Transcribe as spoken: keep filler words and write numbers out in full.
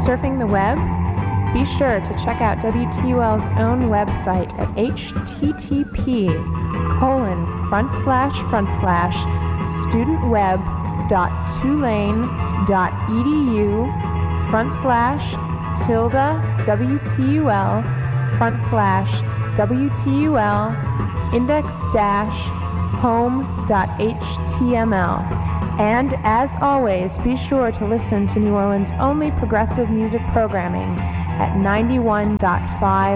Surfing the web? Be sure to check out W T U L's own website at http colon front slash front slash studentweb dot tulane dot edu front slash tilde WTUL front slash WTUL index dash home dot html. And as always, be sure to listen to New Orleans' only progressive music programming at ninety-one point five